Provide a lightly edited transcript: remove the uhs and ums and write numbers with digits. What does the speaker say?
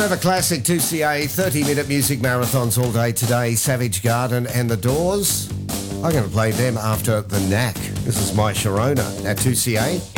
Forever Classic 2CA, 30-minute music marathons all day today. Savage Garden and The Doors. I'm going to play them after The Knack. This is My Sharona at 2CA.